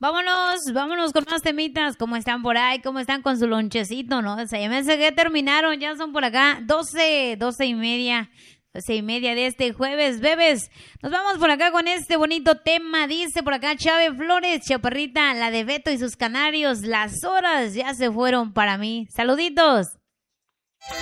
Vámonos con más temitas. ¿Cómo están por ahí? ¿Cómo están con su lonchecito, no? O sea, ya me sé que terminaron, ya son por acá 12:30 de este jueves, bebés. Nos vamos por acá con este bonito tema. Dice por acá Chávez Flores, chaparrita, la de Beto y sus canarios. Las horas ya se fueron para mí. Saluditos.